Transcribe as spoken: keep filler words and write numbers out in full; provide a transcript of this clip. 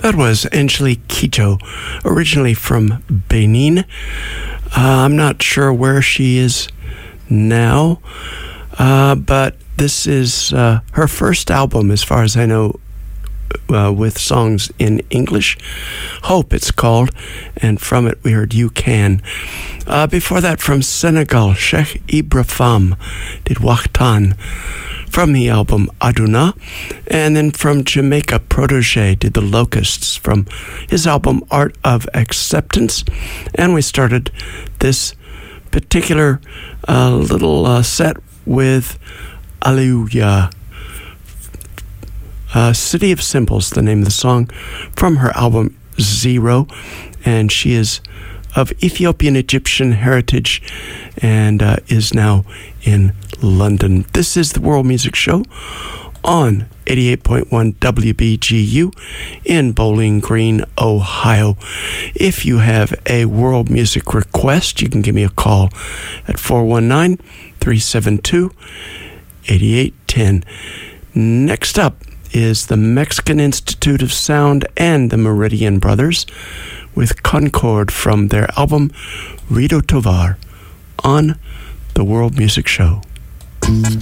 That was Angelique Kidjo, originally from Benin. Uh, I'm not sure where she is now, uh, but this is uh, her first album, as far as I know, uh, with songs in English. Hope it's called, and from it we heard You Can. Uh, before that, from Senegal, Cheikh Ibra Fam did Waxtaan from the album Aduna. And then from Jamaica, Protege did The Locusts from his album Art of Acceptance. And we started this particular uh, little uh, set with Alleluia. Uh, City of Simples, the name of the song, from her album Zero. And she is of Ethiopian Egyptian heritage and uh, is now in London. This is the World Music Show on eighty-eight point one W B G U in Bowling Green, Ohio. If you have a world music request, you can give me a call at four one nine, three seven two, eight eight one zero. Next up is the Mexican Institute of Sound and the Meridian Brothers with Concord from their album Rido Tovar on the World Music Show.